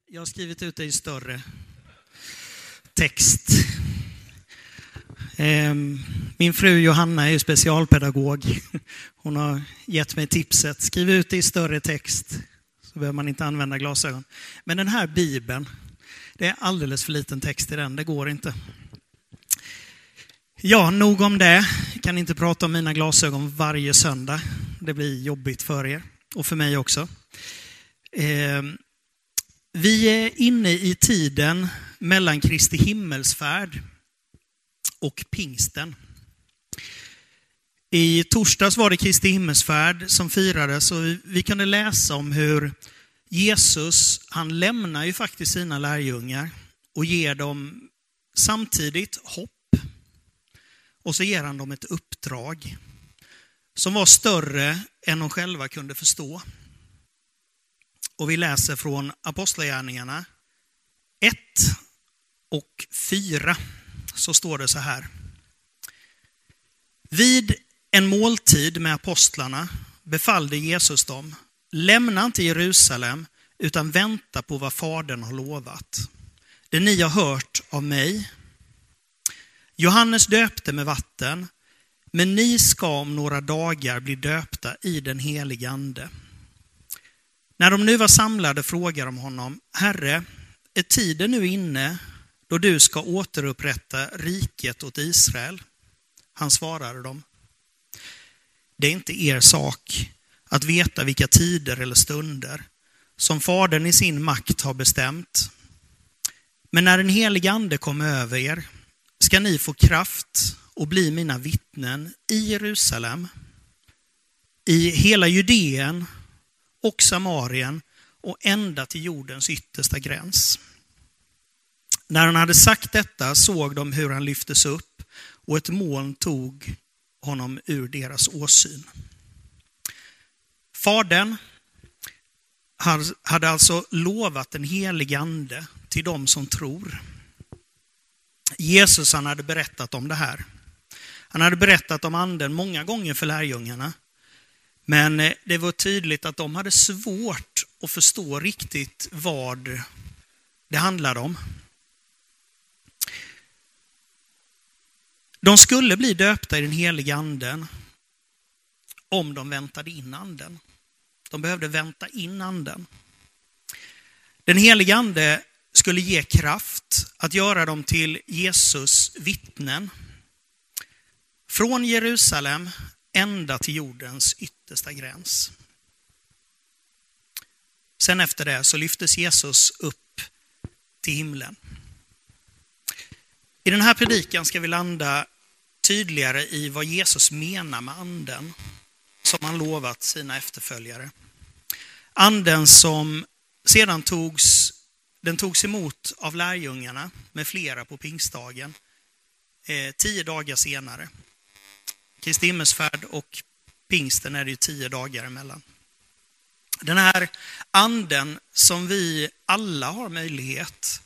Jag har skrivit ut det i större text. Min fru Johanna är ju specialpedagog. Hon har gett mig tipset. Skriv ut det i större text så behöver man inte använda glasögon. Men den här Bibeln, det är alldeles för liten text i den. Det går inte. Ja, nog om det. Jag kan inte prata om mina glasögon varje söndag. Det blir jobbigt för er och för mig också. Vi är inne i tiden mellan Kristi himmelsfärd och pingsten. I torsdags var det Kristi himmelsfärd som firades och vi kunde läsa om hur Jesus, han lämnar ju faktiskt sina lärjungar och ger dem samtidigt hopp. Och så ger han dem ett uppdrag som var större än de själva kunde förstå. Och vi läser från Apostlagärningarna 1 och 4 så står det så här. Vid en måltid med apostlarna befallde Jesus dem, lämna inte Jerusalem utan vänta på vad Fadern har lovat. Det ni har hört av mig. Johannes döpte med vatten, men ni ska om några dagar bli döpta i den helige ande. När de nu var samlade frågade de honom, Herre, är tiden nu inne då du ska återupprätta riket åt Israel? Han svarade dem, det är inte er sak att veta vilka tider eller stunder som Fadern i sin makt har bestämt. Men när den helige ande kommer över er ska ni få kraft och bli mina vittnen i Jerusalem, i hela Judeen och Samarien och ända till jordens yttersta gräns. När han hade sagt detta såg de hur han lyftes upp och ett moln tog honom ur deras åsyn. Fadern hade alltså lovat den helige ande till dem som tror. Jesus, han hade berättat om det här. Han hade berättat om anden många gånger för lärjungarna. Men det var tydligt att de hade svårt att förstå riktigt vad det handlade om. De skulle bli döpta i den heliga anden om de väntade in anden. De behövde vänta in anden. Den heliga ande skulle ge kraft att göra dem till Jesus vittnen. Från Jerusalem ända till jordens yttersta gräns. Sen efter det så lyftes Jesus upp till himlen. I den här predikan ska vi landa tydligare i vad Jesus menar med anden som han lovat sina efterföljare. Anden som sedan togs emot av lärjungarna med flera på pingstdagen 10 dagar senare. Kristi himmelsfärd och pingsten är det ju 10 dagar emellan. Den här anden som vi alla har möjlighet